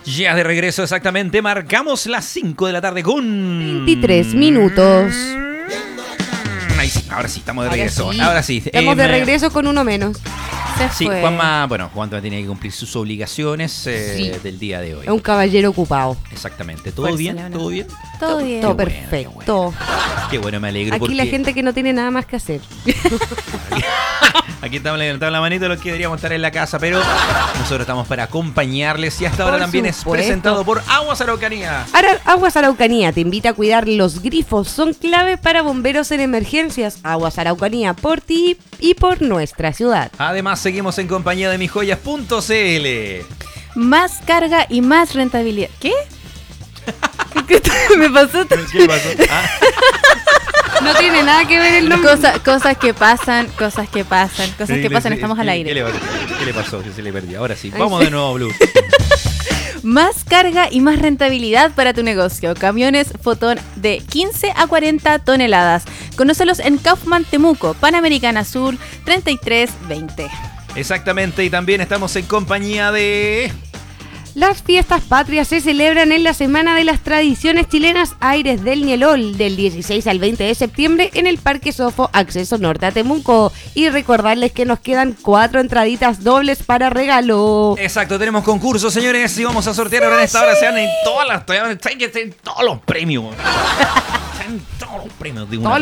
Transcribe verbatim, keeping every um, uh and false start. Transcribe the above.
Ya de regreso exactamente, marcamos las cinco de la tarde con... veintitrés minutos. Ahí sí, ahora sí, estamos de Ahora regreso. sí. Ahora sí. Estamos Eh, de me- regreso con uno menos. Se Sí, fue. Juanma, bueno, Juanma tiene que cumplir sus obligaciones eh, Sí. del día de hoy. Es un caballero ocupado. Exactamente. ¿Todo Fuerza, bien? Leona. ¿Todo bien? Todo bien. Todo Qué bueno, perfecto. Qué bueno, me alegro. Aquí porque la gente que no tiene nada más que hacer. Aquí estamos levantando la manito los que deberíamos estar en la casa, pero nosotros estamos para acompañarles y hasta ahora Por también supuesto. es presentado por Aguas Araucanía. Ara- Aguas Araucanía te invita a cuidar los grifos. Son clave para bomberos en emergencias. Aguas Araucanía por ti y por nuestra ciudad. Además, seguimos en compañía de misjoyas punto c l. Más carga y más rentabilidad. ¿Qué? ¿Qué te- me pasó? ¿Qué pasó? Ah, No tiene nada que ver el nombre. Cosa- cosas que pasan, cosas que pasan, cosas sí, que le- pasan, sí, estamos ¿qué- al aire. ¿Qué le, qué le pasó? Que se le perdió. Ahora sí. Ay, Vamos sí. de nuevo, Blue. Más carga y más rentabilidad para tu negocio. Camiones Fotón de quince a cuarenta toneladas. Conócelos en Kaufman Temuco, Panamericana Sur treinta y tres veinte. Exactamente. Y también estamos en compañía de... Las fiestas patrias se celebran en la Semana de las Tradiciones Chilenas Aires del Nielol, del dieciséis al veinte de septiembre en el Parque Sofo, acceso norte a Temuco. Y recordarles que nos quedan cuatro entraditas dobles para regalo. Exacto, tenemos concurso, señores, y vamos a sortear ahora en esta hora. Se dan en todas las... Están en todos los premios. Están todos los premios de una Todos